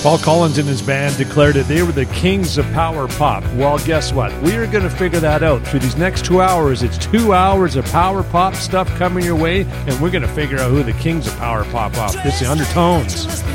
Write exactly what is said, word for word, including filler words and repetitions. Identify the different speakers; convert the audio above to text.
Speaker 1: Paul Collins and his band declared that they were the kings of power pop. Well, guess what? We are going to figure that out through these next two hours. It's two hours of power pop stuff coming your way, and we're going to figure out who the kings of power pop are. It's the Undertones.